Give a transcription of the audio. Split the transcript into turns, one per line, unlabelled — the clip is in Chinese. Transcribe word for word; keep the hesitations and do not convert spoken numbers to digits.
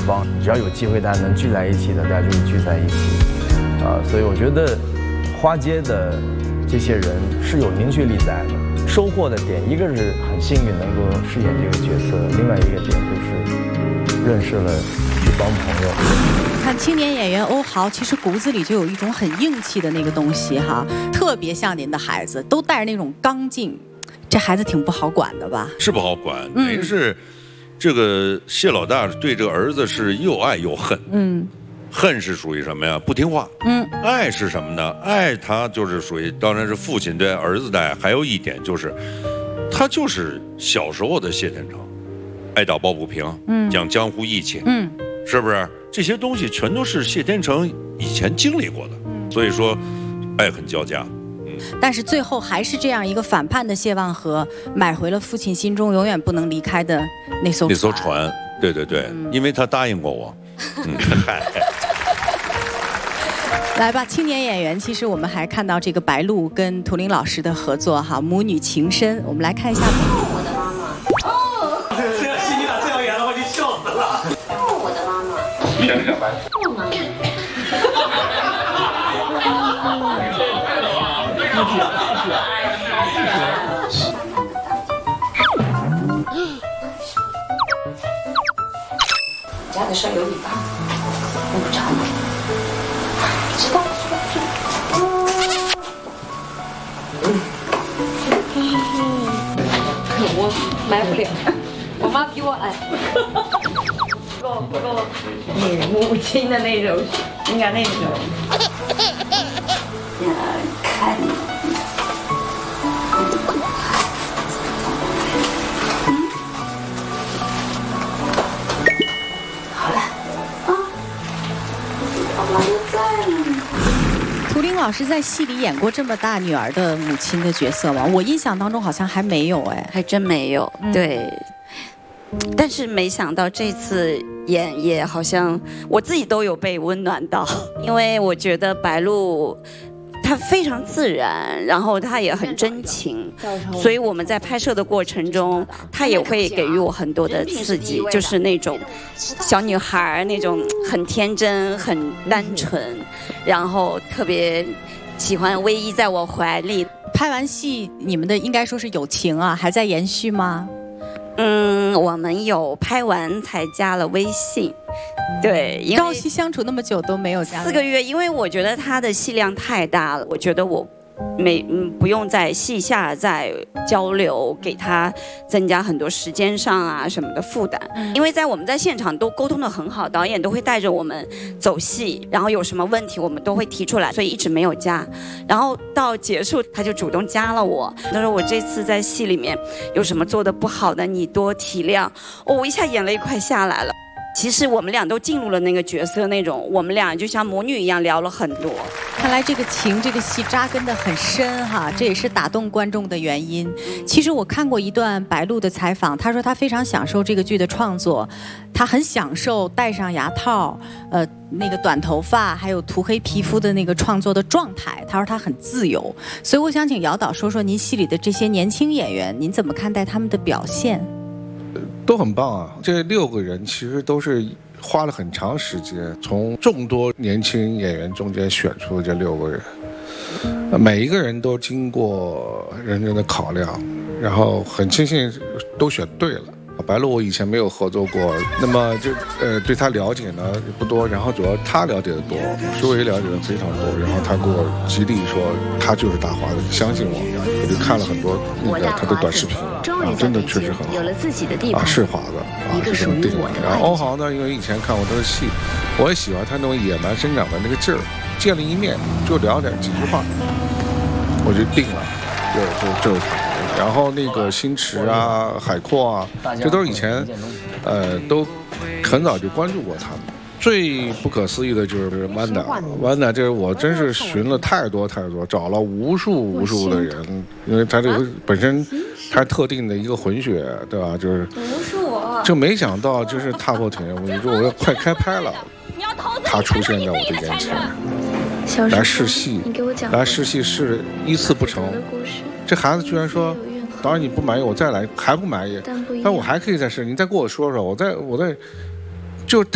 方，只要有机会大家能聚在一起的，大家就会聚在一起。啊，所以我觉得花街的这些人是有凝聚力在的，收获的点一个是很幸运能够饰演这个角色，另外一个点就是认识了一帮朋友。
看青年演员欧豪，其实骨子里就有一种很硬气的那个东西哈，特别像您的孩子，都带着那种刚劲。这孩子挺不好管的吧？
是不好管，等于是这个谢老大对这个儿子是又爱又恨。嗯。恨是属于什么呀？不听话。嗯，爱是什么呢？爱他就是属于，当然是父亲对儿子的爱。还有一点就是，他就是小时候的谢天成，爱打抱不平，嗯，讲江湖义气，嗯，是不是？这些东西全都是谢天成以前经历过的，嗯，所以说，爱恨交加。嗯，
但是最后还是这样一个反叛的谢万和，买回了父亲心中永远不能离开的那艘
那艘船。对对对，嗯，因为他答应过我。嗯，嗨。
来吧，青年演员，其实我们还看到这个白鹿跟涂玲老师的合作哈，母女情深。我们来看一下。
我的妈妈。哦。
这要是你俩这样演的话，就笑死了。
哦，我的妈妈。
选小白。
我妈妈。家的事有你爸，用不着你。知道，知道，知道。嗯。我买不了，我妈比我矮。不够，不够，那母亲的那种，应该那种。嗯，看。
涂玲老师在戏里演过这么大女儿的母亲的角色吗？我印象当中好像还没有哎，
还真没有。嗯、对，但是没想到这次演也好像我自己都有被温暖到，因为我觉得白鹿她非常自然，然后她也很真情，所以我们在拍摄的过程中，她也会给予我很多的刺激，就是那种小女孩那种很天真、很单纯，然后特别喜欢偎依在我怀里。
拍完戏，你们的应该说是友情啊，还在延续吗？
嗯，我们有拍完才加了微信。对，因为
朝夕相处那么久都没有加
四个月，因为我觉得他的戏量太大了，我觉得我没嗯不用在戏下再交流，给他增加很多时间上啊什么的负担。嗯、因为在我们在现场都沟通得很好，导演都会带着我们走戏，然后有什么问题我们都会提出来，所以一直没有加。然后到结束他就主动加了我，他说我这次在戏里面有什么做得不好的，你多体谅。哦，我一下眼泪快下来了。其实我们俩都进入了那个角色，那种我们俩就像母女一样聊了很多。
看来这个情这个戏扎根得很深哈，这也是打动观众的原因。其实我看过一段白鹿的采访，她说她非常享受这个剧的创作，她很享受戴上牙套，呃，那个短头发，还有涂黑皮肤的那个创作的状态。她说她很自由，所以我想请姚导说说您戏里的这些年轻演员，您怎么看待他们的表现？
都很棒啊！这六个人其实都是花了很长时间，从众多年轻演员中间选出这六个人，每一个人都经过认真的考量，然后很庆幸都选对了。白鹿我以前没有合作过，那么就呃对他了解呢不多，然后主要他了解的多，周围了解的非常多，然后他给我极力说他就是大华的，相信我。我就看了很多那个他的短视频啊，真的确实很好，
有了自己的地方
啊，是华子啊，是这么定的。然后欧豪呢，因为以前看过他的戏，我也喜欢他那种野蛮生长的那个劲儿，见了一面就聊点几句话，我就定了，就就就是他。然后那个星驰啊、海阔啊，这都是以前，呃，都很早就关注过他们。最不可思议的就是弯达，弯达这是我真是寻了太多太多，找了无数无数的人，因为他这个本身他是特定的一个混血，对吧？就是就没想到就是踏破铁鞋无觅，说我要快开拍了，他出现在我的眼前，来试戏，来试戏试一次不成。这孩子居然说：“导演你不满意，我再来，还不满意，但我还可以再试。你再跟我说说，我再我再就。”